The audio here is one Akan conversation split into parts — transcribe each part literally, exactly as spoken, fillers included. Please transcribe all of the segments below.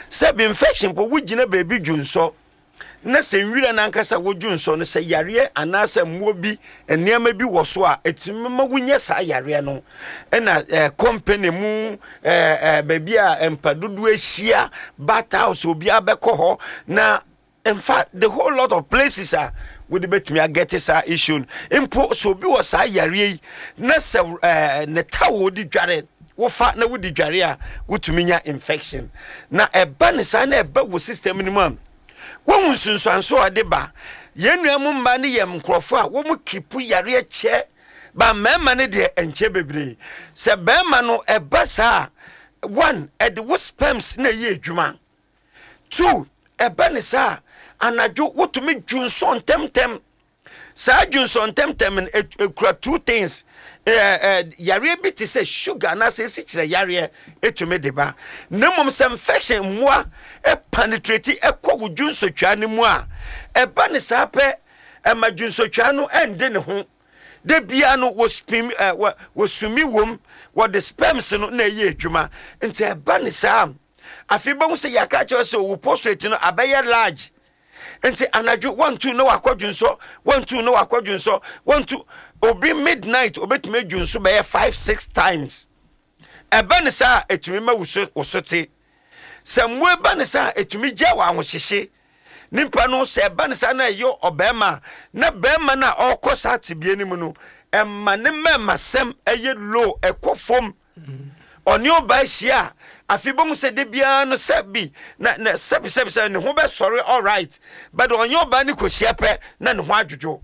Seb infection po wugina baby junso na se nwira na nkasa wojunso no se yare anase mmo bi enema bi woso a etimma wunye sa yare no na eh, company mu eh, eh, baby a empadudu ehia batthouse obi abeko ho na in fact the whole lot of places are would bet me get sa issue impo so bi wo sa yare na se eh, ne tawo di dware wo fa na wo di dware a wotumi nya infection na eba ne sa na eba wo system ni mu When sunsanso adeba yenu mu mba ne yem krofo a wo mu kipu yare che ba mema ne de enche bebre se bema no eba sa one at the sperms na ye adwuma two eba ne sa anadwo wotumi dwunso ntemtem sa dwunso ntemtem ekura two things eh eh yare bi ti say sugar na say si kire yare etumi deba na mom some infection moa e penetrate e kwa wudwunso twa ne mu a e ba ne sa pe e madwunso twa no ende ne ho de bia no wo spim wo sumi wom wo the sperms no na ye adwuma nti e ba ne sa afi ba wo say yaka cho say wo prostate no abaye large nti anadwo one two no akwadwunso one two no akwadwunso one two obi midnight obetime dwunso be five six times eba ne sa etumi ma wosote samwe ba ne sa etumi gya wa ahohyehye nimpa no se eba ne sa na yo obema na bema na okosa tibie ni mu no emma ne mema sem eye low ekofom oni oba hia afibom se de bia no sebi na na sebi sebi se ne ho be sorry all right but oni oba ni kohia pe na ne ho adwodwo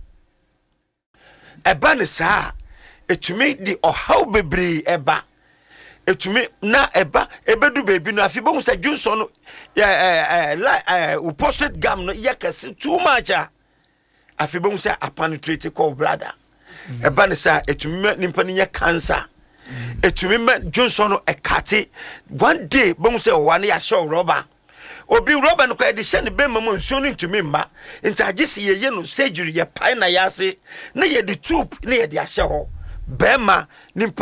eba ne sa etumi di ohaw bebre eba etumi na eba ebedu baby no afibom se junso no eh eh u prostate gam no yakase too much afibom se penetrate ko bladder eba ne sa etumi nimpa ni cancer etumi ma Johnson no ekate one day bon say one ya show rubber obi rubber no kwa de hye ne be mam nso no ntumi mma nti agisi ye ye no surgery ye pai na ya ase na ye de tube na ye de ahye ho be ma